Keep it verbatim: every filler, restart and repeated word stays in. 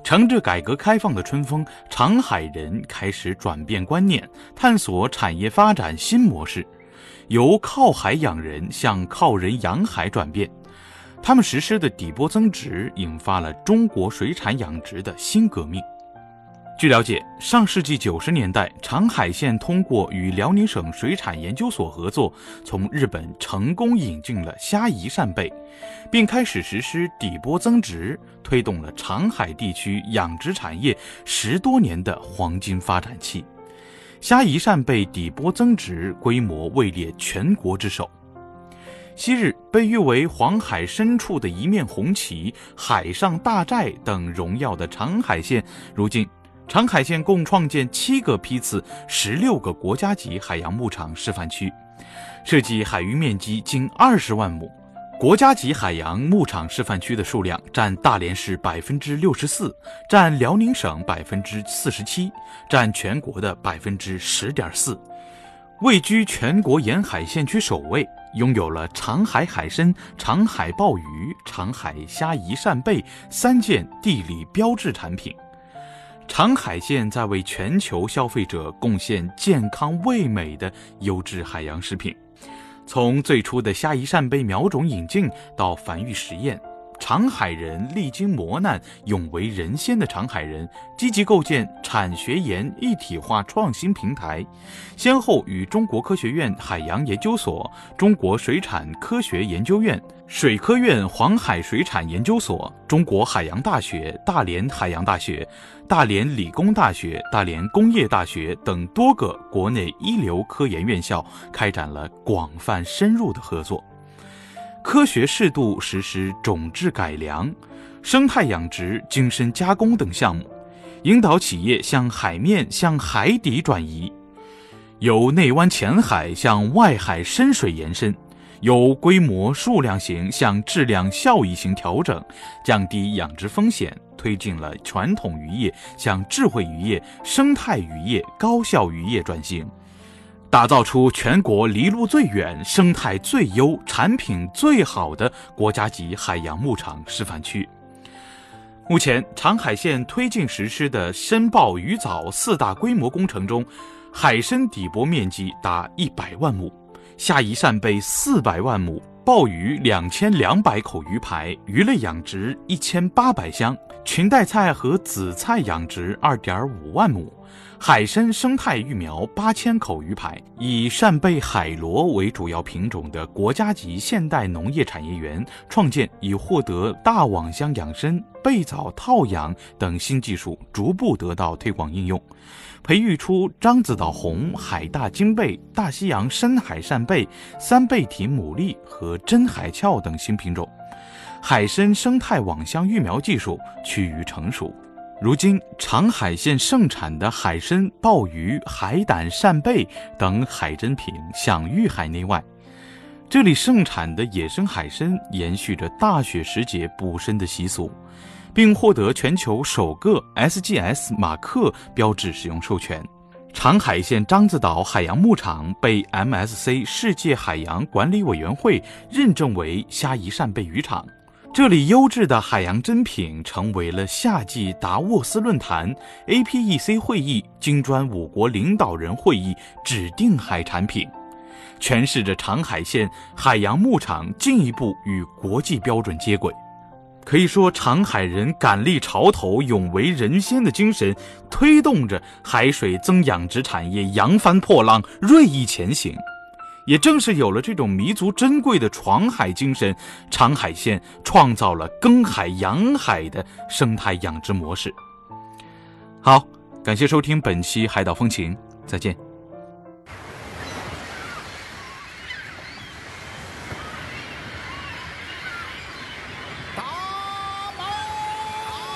乘着改革开放的春风，长海人开始转变观念，探索产业发展新模式，由靠海养人向靠人养海转变。他们实施的底波增值引发了中国水产养殖的新革命。据了解，上世纪九十年代，长海县通过与辽宁省水产研究所合作，从日本成功引进了虾夷扇贝，并开始实施底波增值，推动了长海地区养殖产业十多年的黄金发展期。虾夷扇贝底波增值规模位列全国之首。昔日被誉为黄海深处的一面红旗、海上大寨等荣耀的长海县，如今长海县共创建七个批次、十六个国家级海洋牧场示范区，涉及海域面积近二十万亩。国家级海洋牧场示范区的数量占大连市百分之六十四，占辽宁省百分之四十七，占全国的百分之十点四，位居全国沿海县区首位，拥有了长海海参、长海鲍鱼、长海虾夷扇贝三件地理标志产品。长海县在为全球消费者贡献健康味美的优质海洋食品。从最初的虾夷扇贝苗种引进到繁育实验，长海人历经磨难，永为人先的长海人积极构建产学研一体化创新平台，先后与中国科学院海洋研究所、中国水产科学研究院、水科院黄海水产研究所、中国海洋大学、大连海洋大学、大连理工大学、大连工业大学等多个国内一流科研院校开展了广泛深入的合作，科学适度实施种质改良、生态养殖、精深加工等项目，引导企业向海面、向海底转移，由内湾浅海向外海深水延伸，由规模数量型向质量效益型调整，降低养殖风险，推进了传统渔业向智慧渔业、生态渔业、高效渔业转型，打造出全国离陆最远、生态最优、产品最好的国家级海洋牧场示范区。目前，长海县推进实施的申报鱼藻四大规模工程中，海参底波面积达一百万亩，虾夷扇贝四百万亩，鲍鱼两千两百口鱼排，鱼类养殖一千八百箱，裙带菜和紫菜养殖二点五万亩，海参生态育苗八千口鱼排，以扇贝海螺为主要品种的国家级现代农业产业园创建，已获得大网箱养生、贝藻套养等新技术逐步得到推广应用，培育出獐子岛红、海大金贝、大西洋深海扇贝、三倍体牡蛎和真海鞘等新品种。海参生态网箱育苗技术趋于成熟。如今，长海县盛产的海参、鲍鱼、海胆、扇贝等海珍品享誉海内外。这里盛产的野生海参延续着大雪时节捕参的习俗，并获得全球首个 S G S 马克标志使用授权。长海县獐子岛海洋牧场被 M S C 世界海洋管理委员会认证为虾夷扇贝渔场。这里优质的海洋珍品成为了夏季达沃斯论坛、A P E C 会议、金砖五国领导人会议指定海产品，诠释着长海县海洋牧场进一步与国际标准接轨。可以说，长海人敢立潮头、勇为人先的精神，推动着海水增养殖产业扬帆破浪、锐意前行。也正是有了这种弥足珍贵的闯海精神，长海县创造了耕海养海的生态养殖模式。好，感谢收听本期海岛风情，再见。